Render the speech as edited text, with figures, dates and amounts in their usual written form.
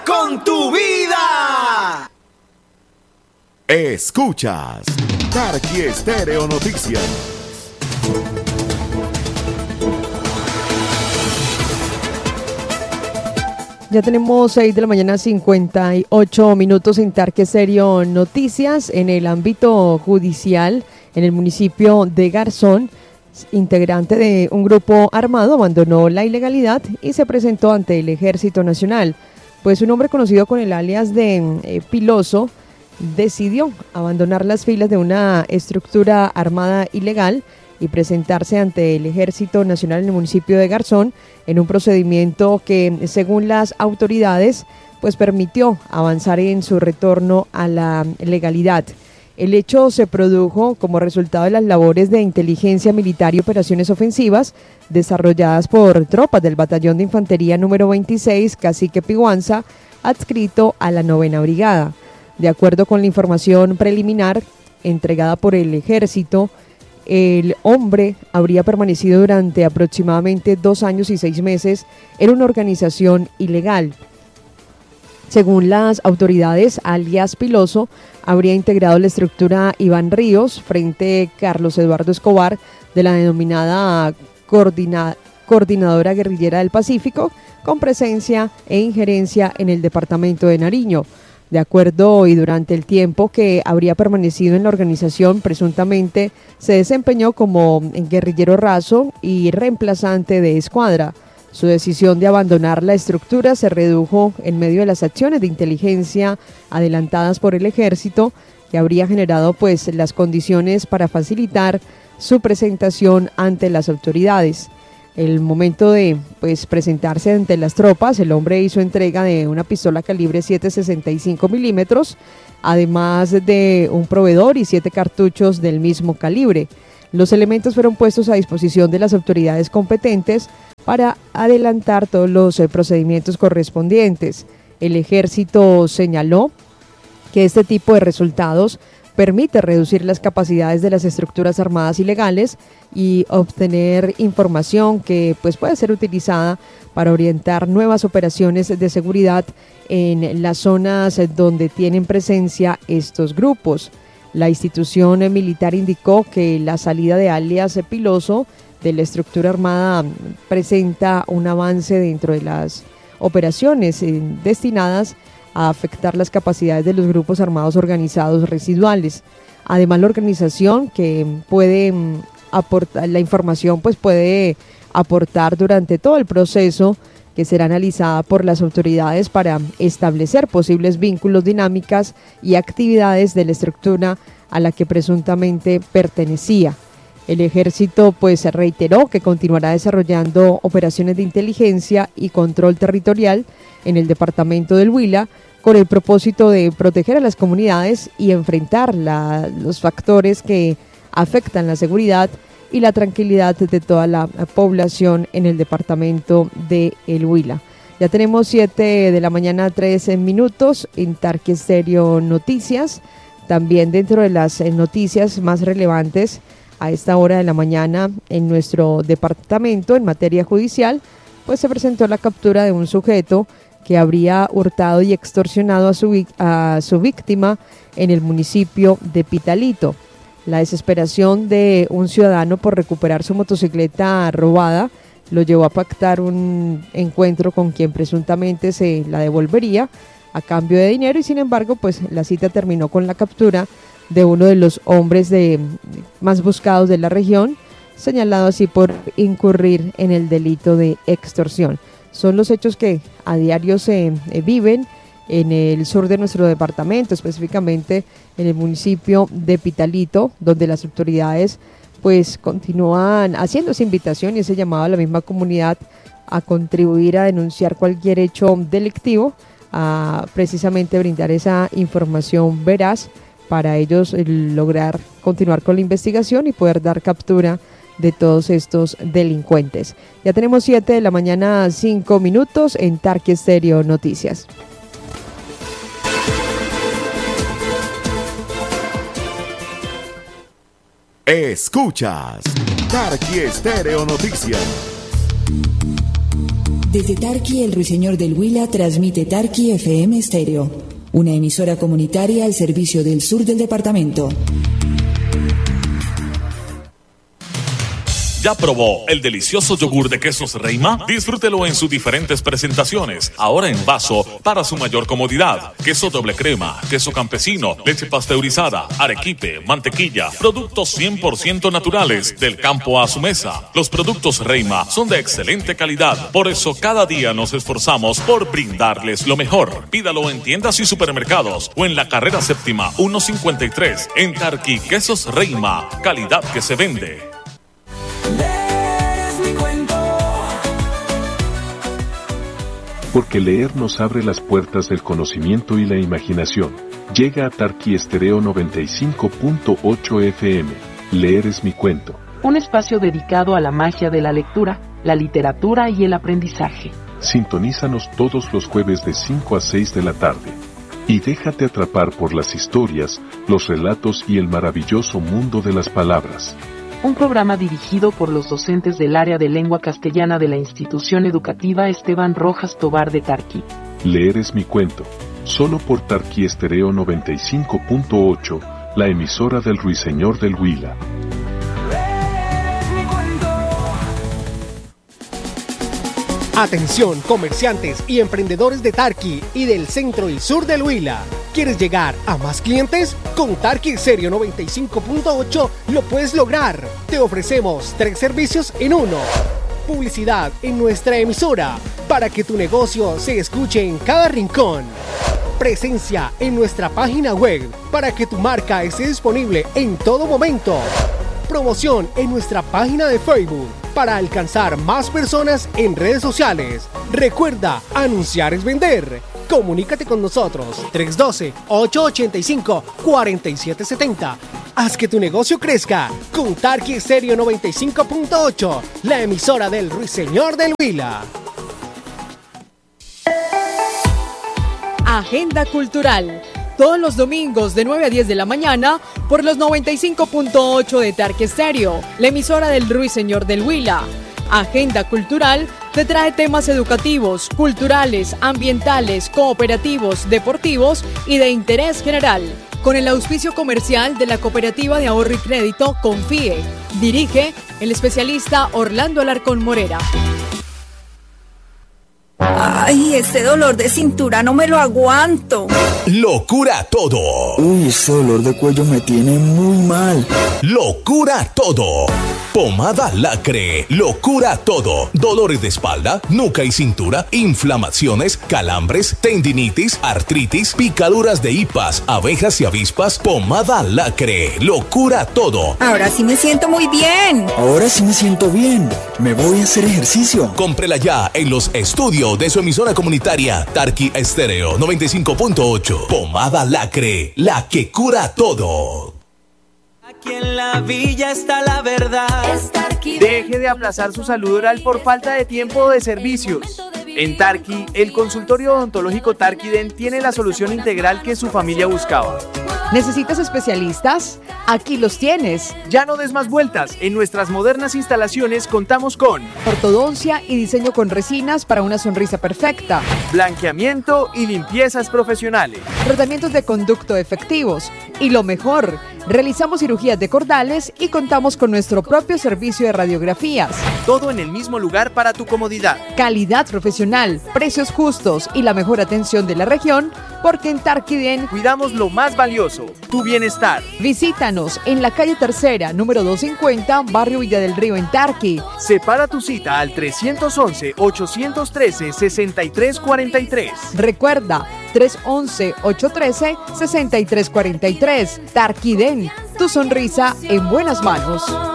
con tu vida. Escuchas Tarqui Estéreo Noticias. Ya tenemos 6 de la mañana, 58 minutos en Tarqui Estéreo Noticias. En el ámbito judicial, en el municipio de Garzón, integrante de un grupo armado abandonó la ilegalidad y se presentó ante el Ejército Nacional. Pues un hombre conocido con el alias de Piloso decidió abandonar las filas de una estructura armada ilegal y presentarse ante el Ejército Nacional en el municipio de Garzón en un procedimiento que, según las autoridades, pues permitió avanzar en su retorno a la legalidad. El hecho se produjo como resultado de las labores de inteligencia militar y operaciones ofensivas desarrolladas por tropas del Batallón de Infantería número 26, Cacique Piguanza, adscrito a la 9ª Brigada. De acuerdo con la información preliminar entregada por el Ejército, el hombre habría permanecido durante aproximadamente 2 años y 6 meses en una organización ilegal. Según las autoridades, alias Piloso habría integrado la estructura Iván Ríos, Frente Carlos Eduardo Escobar, de la denominada Coordinadora Guerrillera del Pacífico, con presencia e injerencia en el departamento de Nariño. De acuerdo y durante el tiempo que habría permanecido en la organización, presuntamente se desempeñó como guerrillero raso y reemplazante de escuadra. Su decisión de abandonar la estructura se redujo en medio de las acciones de inteligencia adelantadas por el Ejército, que habría generado pues las condiciones para facilitar su presentación ante las autoridades. El momento de pues presentarse ante las tropas, el hombre hizo entrega de una pistola calibre .765 milímetros, además de un proveedor y 7 cartuchos del mismo calibre. Los elementos fueron puestos a disposición de las autoridades competentes para adelantar todos los procedimientos correspondientes. El Ejército señaló que este tipo de resultados permite reducir las capacidades de las estructuras armadas ilegales y obtener información que pues puede ser utilizada para orientar nuevas operaciones de seguridad en las zonas donde tienen presencia estos grupos. La institución militar indicó que la salida de alias Piloso de la estructura armada presenta un avance dentro de las operaciones destinadas a afectar las capacidades de los grupos armados organizados residuales. Además, la organización que puede aportar la información pues puede aportar durante todo el proceso que será analizada por las autoridades para establecer posibles vínculos, dinámicas y actividades de la estructura a la que presuntamente pertenecía. El Ejército pues reiteró que continuará desarrollando operaciones de inteligencia y control territorial en el departamento del Huila con el propósito de proteger a las comunidades y enfrentar los factores que afectan la seguridad y la tranquilidad de toda la población en el departamento de El Huila. Ya tenemos 7 de la mañana, 13 minutos en Tarqui Estéreo Noticias. También dentro de las noticias más relevantes a esta hora de la mañana en nuestro departamento en materia judicial, pues se presentó la captura de un sujeto que habría hurtado y extorsionado a su víctima en el municipio de Pitalito. La desesperación de un ciudadano por recuperar su motocicleta robada lo llevó a pactar un encuentro con quien presuntamente se la devolvería a cambio de dinero y sin embargo pues la cita terminó con la captura de uno de los hombres más buscados de la región, señalado así por incurrir en el delito de extorsión. Son los hechos que a diario se viven en el sur de nuestro departamento, específicamente en el municipio de Pitalito, donde las autoridades pues continúan haciendo esa invitación y ese llamado a la misma comunidad a contribuir a denunciar cualquier hecho delictivo, a precisamente brindar esa información veraz para ellos lograr continuar con la investigación y poder dar captura de todos estos delincuentes. Ya tenemos 7 de la mañana, 5 minutos en Tarqui Estéreo Noticias. Escuchas Tarqui Estéreo Noticias. Desde Tarqui, el Ruiseñor del Huila transmite Tarqui FM Estéreo, una emisora comunitaria al servicio del sur del departamento. ¿Ya probó el delicioso yogur de quesos Reima? Disfrútelo en sus diferentes presentaciones, ahora en vaso para su mayor comodidad. Queso doble crema, queso campesino, leche pasteurizada, arequipe, mantequilla, productos 100% naturales del campo a su mesa. Los productos Reima son de excelente calidad, por eso cada día nos esforzamos por brindarles lo mejor. Pídalo en tiendas y supermercados o en la carrera séptima 153 en Tarqui. Quesos Reima, calidad que se vende. Porque leer nos abre las puertas del conocimiento y la imaginación. Llega a Tarqui Estéreo 95.8 FM. Leer es mi cuento. Un espacio dedicado a la magia de la lectura, la literatura y el aprendizaje. Sintonízanos todos los jueves de 5 a 6 de la tarde. Y déjate atrapar por las historias, los relatos y el maravilloso mundo de las palabras. Un programa dirigido por los docentes del área de lengua castellana de la institución educativa Esteban Rojas Tobar de Tarqui. Leer es mi cuento, solo por Tarqui Estéreo 95.8, la emisora del Ruiseñor del Huila. Atención, comerciantes y emprendedores de Tarqui y del centro y sur del Huila. ¿Quieres llegar a más clientes? Con Tarqui Estéreo 95.8 lo puedes lograr. Te ofrecemos 3 servicios en uno. Publicidad en nuestra emisora para que tu negocio se escuche en cada rincón. Presencia en nuestra página web para que tu marca esté disponible en todo momento. Promoción en nuestra página de Facebook para alcanzar más personas en redes sociales. Recuerda, anunciar es vender. Comunícate con nosotros 312-885-4770. Haz que tu negocio crezca con Tarqui Estéreo 95.8, la emisora del Ruiseñor del Huila. Agenda Cultural. Todos los domingos de 9 a 10 de la mañana por los 95.8 de Tarqui Estéreo, la emisora del Ruiseñor del Huila. Agenda Cultural te trae temas educativos, culturales, ambientales, cooperativos, deportivos y de interés general. Con el auspicio comercial de la Cooperativa de Ahorro y Crédito Confíe. Dirige el especialista Orlando Alarcón Morera. Ay, ese dolor de cintura no me lo aguanto. Lo cura todo. Uy, ese dolor de cuello me tiene muy mal. Lo cura todo. Pomada Lacre, lo cura todo. Dolores de espalda, nuca y cintura, inflamaciones, calambres, tendinitis, artritis, picaduras de hipas, abejas y avispas. Pomada Lacre, lo cura todo. Ahora sí me siento muy bien. Ahora sí me siento bien. Me voy a hacer ejercicio. Cómprela ya en los estudios de su emisora comunitaria Tarqui Estéreo 95.8. Pomada Lacre, la que cura todo. Aquí en la villa está la verdad. Deje de aplazar su salud oral por falta de tiempo o de servicios. En Tarqui, el consultorio odontológico Tarquiden tiene la solución integral que su familia buscaba. ¿Necesitas especialistas? Aquí los tienes. Ya no des más vueltas. En nuestras modernas instalaciones contamos con ortodoncia y diseño con resinas para una sonrisa perfecta, blanqueamiento y limpiezas profesionales, tratamientos de conducto efectivos y lo mejor, realizamos cirugías de cordales y contamos con nuestro propio servicio de radiografías. Todo en el mismo lugar para tu comodidad. Calidad profesional, precios justos y la mejor atención de la región, porque en Tarquiden cuidamos lo más valioso, tu bienestar. Visítanos en la calle Tercera, número 250, barrio Villa del Río, en Tarqui. Separa tu cita al 311-813-6343. Recuerda, 311-813-6343. Tarquiden, tu sonrisa en buenas manos.